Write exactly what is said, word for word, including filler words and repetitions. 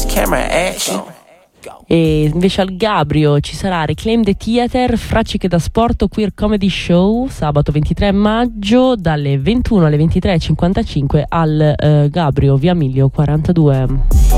Camera action. E invece al Gabrio ci sarà Reclaim the Theater, Fracciche da Sport Queer Comedy Show sabato ventitré maggio dalle ventuno alle ventitré e cinquantacinque al eh, Gabrio via Miglio quarantadue.